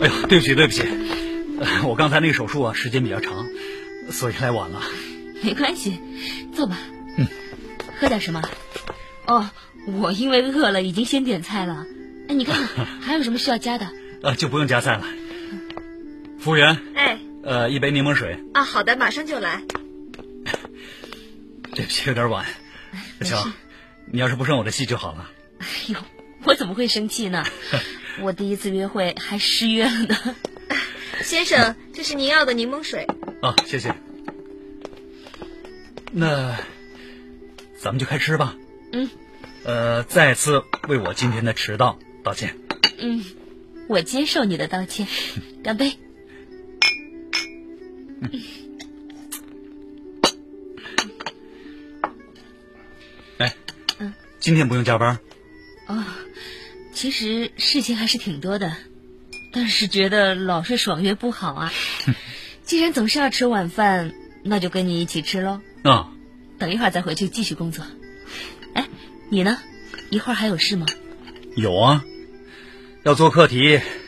哎呦，对不起对不起，我刚才那个手术啊，时间比较长，所以来晚了。 没关系，坐吧。喝点什么？哦，我因为饿了，已经先点菜了。哎，你看看还有什么需要加的？ 就不用加菜了。服务员。 哎。 一杯柠檬水。 啊，好的，马上就来。 对不起，有点晚。行，你要是不生我的气就好了。 哎呦，我怎么会生气呢？我第一次约会还失约了呢。 先生，这是您要的柠檬水。 谢谢。那咱们就开吃吧。再次为我今天的迟到道歉。 我接受你的道歉。干杯。 今天不用加班。 其实事情还是挺多的，但是觉得老是爽约不好啊。既然总是要吃晚饭，那就跟你一起吃喽。等一会儿再回去继续工作。你呢？一会儿还有事吗？ 有啊，要做课题，